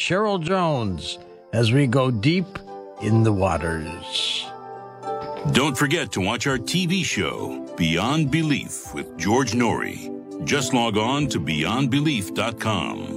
Cheryl Jones as we go deep in the waters. Don't forget to watch our TV show, Beyond Belief with George Norrie. Just log on to beyondbelief.com.